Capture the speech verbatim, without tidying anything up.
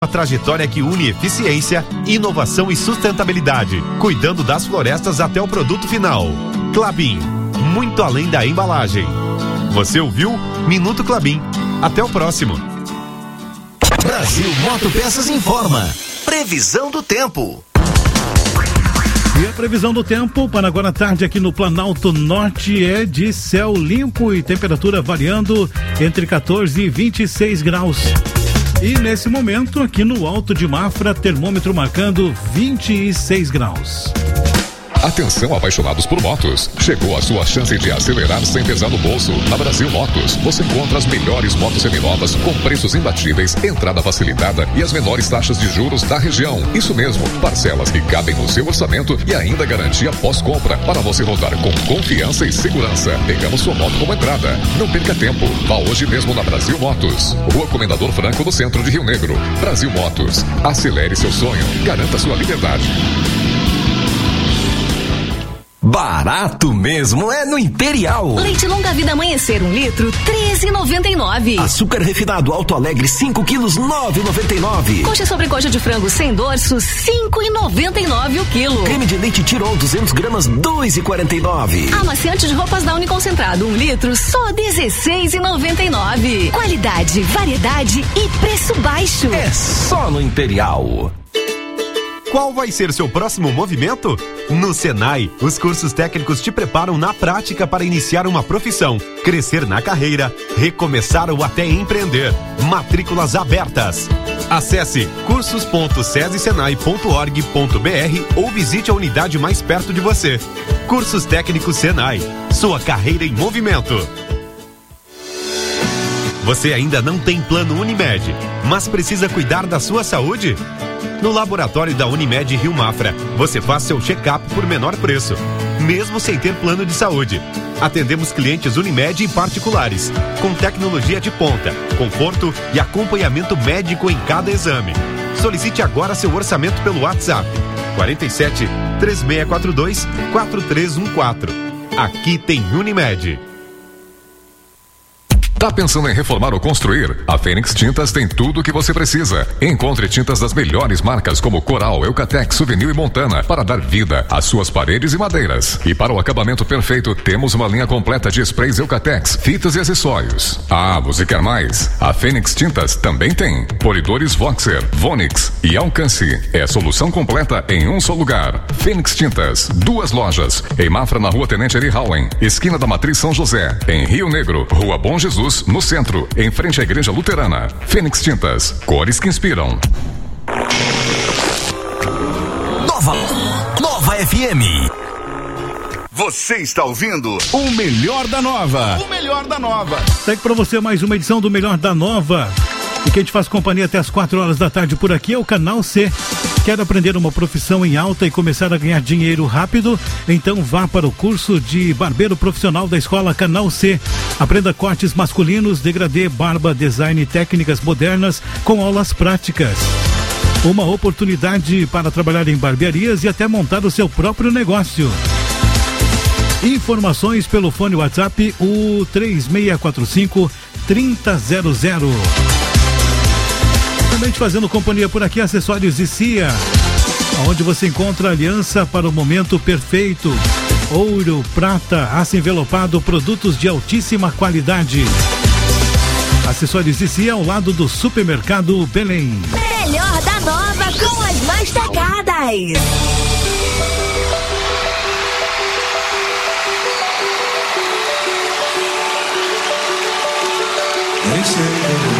A trajetória que une eficiência, inovação e sustentabilidade, cuidando das florestas até o produto final. Klabin, muito além da embalagem. Você ouviu? Minuto Klabin. Até o próximo. Brasil Motopeças informa. Previsão do tempo. E a previsão do tempo para agora à tarde aqui no Planalto Norte é de céu limpo e temperatura variando entre quatorze e vinte e seis graus. E nesse momento aqui no Alto de Mafra, termômetro marcando vinte e seis graus. Atenção, apaixonados por motos. Chegou a sua chance de acelerar sem pesar no bolso. Na Brasil Motos, você encontra as melhores motos seminovas com preços imbatíveis, entrada facilitada e as menores taxas de juros da região. Isso mesmo, parcelas que cabem no seu orçamento e ainda garantia pós-compra para você rodar com confiança e segurança. Pegamos sua moto como entrada. Não perca tempo. Vá hoje mesmo na Brasil Motos. Rua Comendador Franco, no centro de Rio Negro. Brasil Motos. Acelere seu sonho. Garanta sua liberdade. Barato mesmo é no Imperial. Leite longa vida amanhecer um litro, treze e noventa e nove. Açúcar refinado Alto Alegre cinco quilos, nove e noventa e nove. Coxa sobre coxa de frango sem dorso, cinco e noventa e nove o quilo. Creme de leite Tirol duzentos gramas, dois e quarenta e nove. Amaciante de roupas Downy concentrado um litro, só dezesseis e noventa e nove. Qualidade, variedade e preço baixo. É só no Imperial. Qual vai ser seu próximo movimento? No Senai, os cursos técnicos te preparam na prática para iniciar uma profissão, crescer na carreira, recomeçar ou até empreender. Matrículas abertas. Acesse cursos ponto sesi senai ponto org ponto br ou visite a unidade mais perto de você. Cursos técnicos Senai. Sua carreira em movimento. Você ainda não tem plano Unimed, mas precisa cuidar da sua saúde? No laboratório da Unimed Rio Mafra, você faz seu check-up por menor preço, mesmo sem ter plano de saúde. Atendemos clientes Unimed e particulares, com tecnologia de ponta, conforto e acompanhamento médico em cada exame. Solicite agora seu orçamento pelo WhatsApp quarenta e sete, três seis quatro dois, quatro três um quatro. Aqui tem Unimed. Tá pensando em reformar ou construir? A Fênix Tintas tem tudo o que você precisa. Encontre tintas das melhores marcas como Coral, Eucatex, Souvenir e Montana para dar vida às suas paredes e madeiras. E para o acabamento perfeito, temos uma linha completa de sprays Eucatex, fitas e acessórios. Ah, você quer mais? A Fênix Tintas também tem polidores Voxer, Vonix e Alcance. É a solução completa em um só lugar. Fênix Tintas, duas lojas. Em Mafra, na Rua Tenente Eri Howen, esquina da Matriz São José. Em Rio Negro, Rua Bom Jesus, no centro, em frente à Igreja Luterana. Fênix Tintas, cores que inspiram. Nova, Nova F M. Você está ouvindo o Melhor da Nova. O Melhor da Nova. Segue pra você mais uma edição do Melhor da Nova. E quem te faz companhia até as quatro horas da tarde por aqui é o Canal C. Quer aprender uma profissão em alta e começar a ganhar dinheiro rápido? Então vá para o curso de barbeiro profissional da Escola Canal C. Aprenda cortes masculinos, degradê, barba, design e técnicas modernas com aulas práticas. Uma oportunidade para trabalhar em barbearias e até montar o seu próprio negócio. Informações pelo fone WhatsApp o três seis quatro cinco, três zero zero. Também te fazendo companhia por aqui, acessórios e C I A, onde você encontra aliança para o momento perfeito. Ouro, prata, aço envelopado, produtos de altíssima qualidade. Acessórios e C I A ao lado do Supermercado Belém. Melhor da Nova com as mais destacadas.